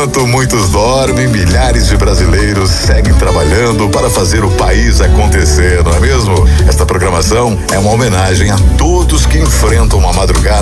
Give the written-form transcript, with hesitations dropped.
Enquanto muitos dormem, milhares de brasileiros seguem trabalhando para fazer o país acontecer, não é mesmo? Esta programação é uma homenagem a todos que enfrentam uma madrugada